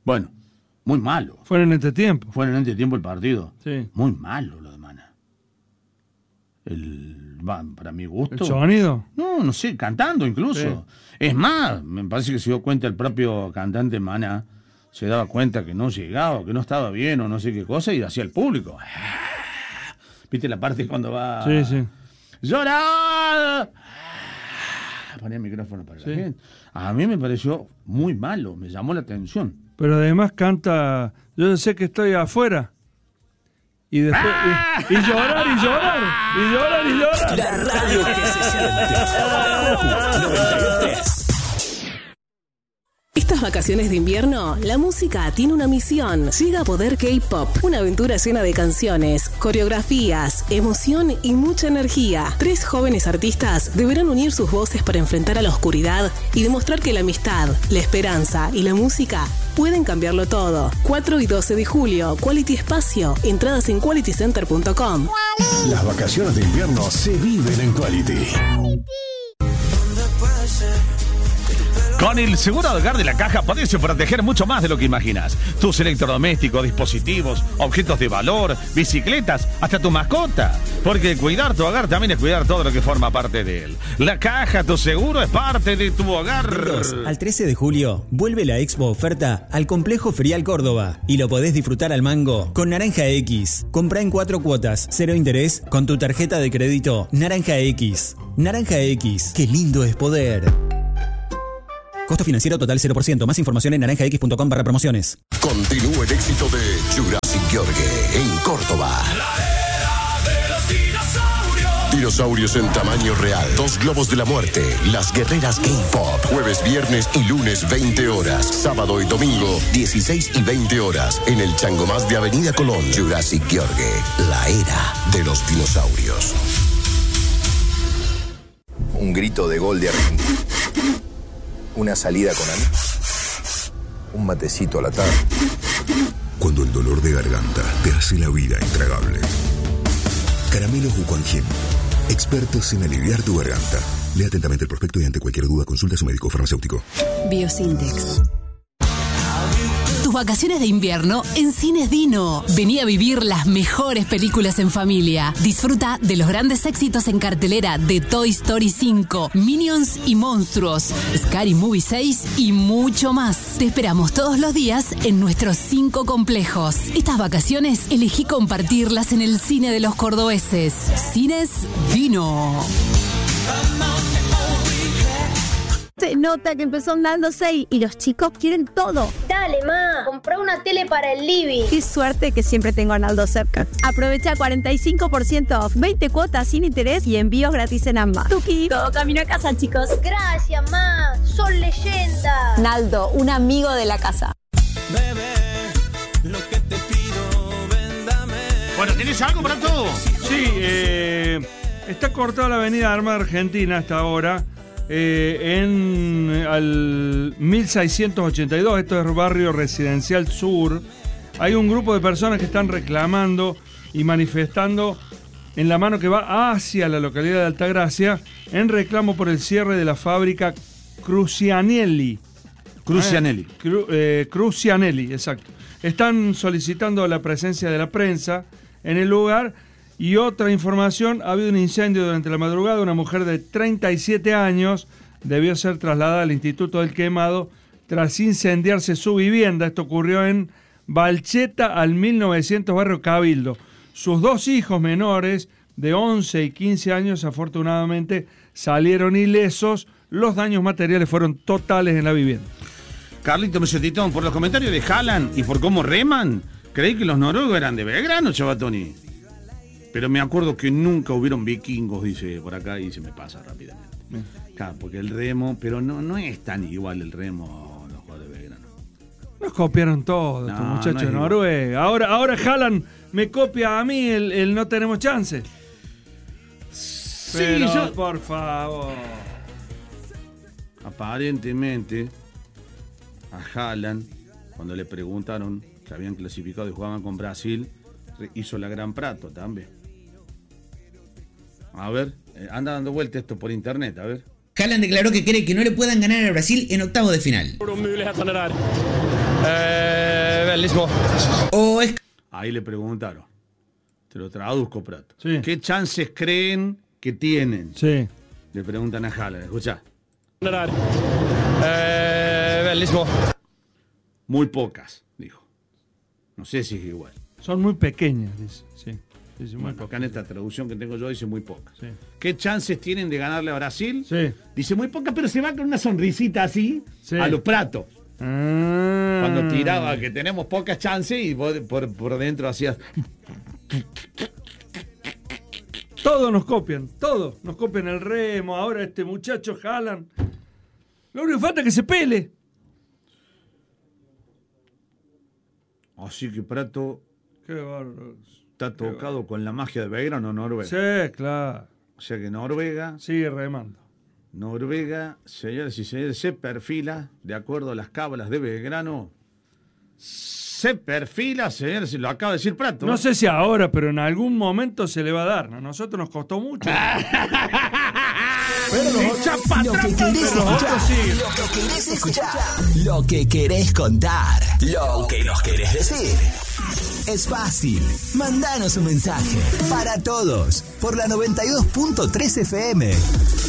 Bueno, muy malo. Fue en el entretiempo. Fue en el entretiempo el partido. Sí. Muy malo lo de Maná. Para mi gusto. ¿El sonido? No sé, cantando incluso. Sí. Es más, me parece que se dio cuenta el propio cantante Maná, se daba cuenta que no llegaba, que no estaba bien o no sé qué cosa, y hacía el público. ¿Viste la parte cuando va? Sí. ¡Llorar! Ponía el micrófono para la gente. A mí me pareció muy malo, me llamó la atención. Pero además canta, yo sé que estoy afuera. Y después, y llorar. La radio que se siente. Estas vacaciones de invierno, la música tiene una misión. Llega a Poder K-Pop, una aventura llena de canciones, coreografías, emoción y mucha energía. 3 jóvenes artistas deberán unir sus voces para enfrentar a la oscuridad y demostrar que la amistad, la esperanza y la música pueden cambiarlo todo. 4 y 12 de julio, Quality Espacio. Entradas en qualitycenter.com. Las vacaciones de invierno se viven en Quality. Con el seguro de hogar de La Caja podés proteger mucho más de lo que imaginas. Tus electrodomésticos, dispositivos, objetos de valor, bicicletas, hasta tu mascota. Porque cuidar tu hogar también es cuidar todo lo que forma parte de él. La Caja, tu seguro, es parte de tu hogar. Del 2 al 13 de julio, vuelve la Expo Oferta al Complejo Ferial Córdoba. Y lo podés disfrutar al mango con Naranja X. Comprá en 4 cuotas, 0 interés, con tu tarjeta de crédito Naranja X. Naranja X, qué lindo es poder. Costo financiero total 0%. Más información en naranjax.com/promociones. Continúa el éxito de Jurassic Gheorghe en Córdoba. La era de los dinosaurios. Dinosaurios en tamaño real. 2 globos de la muerte. Las guerreras K-Pop. Jueves, viernes y lunes 20 horas. Sábado y domingo 16 y 20 horas. En el Changomás de Avenida Colón. Jurassic Gheorghe. La era de los dinosaurios. Un grito de gol de Argentina. Una salida con amigos. Un matecito a la tarde. Cuando el dolor de garganta te hace la vida intragable. Caramelos Uconjim. Expertos en aliviar tu garganta. Lea atentamente el prospecto y ante cualquier duda consulta a su médico farmacéutico. Biosintex. Tus vacaciones de invierno en Cines Dino. Vení a vivir las mejores películas en familia. Disfruta de los grandes éxitos en cartelera de Toy Story 5, Minions y Monstruos, Scary Movie 6 y mucho más. Te esperamos todos los días en nuestros 5 complejos. Estas vacaciones elegí compartirlas en el cine de los cordobeses. Cines Dino. Se nota que empezó andando 6 y los chicos quieren todo. Dale, ma, comprá una tele para el living. Qué suerte que siempre tengo a Naldo cerca. Aprovecha 45% off, 20 cuotas sin interés y envíos gratis en ambas. Tuki, todo camino a casa, chicos. Gracias, ma, son leyendas. Naldo, un amigo de la casa. Bebé, lo que te pido, véndame. Bueno, ¿tienes algo para todo? Sí, está cortada la avenida Armada Argentina hasta ahora. Al 1682, esto es Barrio Residencial Sur. Hay un grupo de personas que están reclamando y manifestando en la mano que va hacia la localidad de Altagracia en reclamo por el cierre de la fábrica Crucianelli. Crucianelli, exacto. Están solicitando la presencia de la prensa en el lugar. Y otra información, ha habido un incendio durante la madrugada. Una mujer de 37 años debió ser trasladada al Instituto del Quemado tras incendiarse su vivienda. Esto ocurrió en Balcheta al 1900, barrio Cabildo. Sus 2 hijos menores de 11 y 15 años afortunadamente salieron ilesos. Los daños materiales fueron totales en la vivienda. Carlito Mesetitón, por los comentarios de Haaland y por cómo reman, creí que los noruegos eran de Belgrano, Chavatoni. Pero me acuerdo que nunca hubieron vikingos, dice por acá, y se me pasa rápidamente. Claro, porque el remo, pero no es tan igual el remo a los jugadores de Belgrano. Nos copiaron todo, estos muchachos de Noruega. Ahora Haaland me copia a mí el no tenemos chance. Sí, pero, por favor. Aparentemente, a Haaland, cuando le preguntaron que habían clasificado y jugaban con Brasil, hizo la gran Prato también. A ver, anda dando vuelta esto por internet, a ver. Haaland declaró que cree que no le puedan ganar a Brasil en octavos de final. Bellísimo. Ahí le preguntaron. Te lo traduzco, Prato. Sí. ¿Qué chances creen que tienen? Sí. Le preguntan a Haaland. Escuchá. Bellísimo. Muy pocas, dijo. No sé si es igual. Son muy pequeñas, dice. Sí. Dice muy Bueno, acá en esta traducción que tengo yo dice muy pocas. Sí. ¿Qué chances tienen de ganarle a Brasil? Sí. Dice muy pocas, pero se va con una sonrisita así Sí. a los Pratos. Cuando Cuando tiraba que tenemos pocas chances y vos por dentro hacías... Todos nos copian, todos. Nos copian el remo, ahora este muchacho Haaland. Lo único que falta es que se pele. Así que Prato Qué bárbaro. está tocado con la magia de Belgrano, Noruega. Sí, claro. O sea que Noruega, Sigue remando. señores y señores, se perfila, de acuerdo a las cábalas de Belgrano, se perfila, señores, lo acaba de decir Prato. No sé si ahora, pero en algún momento se le va a dar. ¿No? A nosotros nos costó mucho. Pero Lo que querés escuchar, lo que querés escuchar, lo que querés contar, lo que nos querés decir. Es fácil, mandanos un mensaje para todos por la 92.3 FM.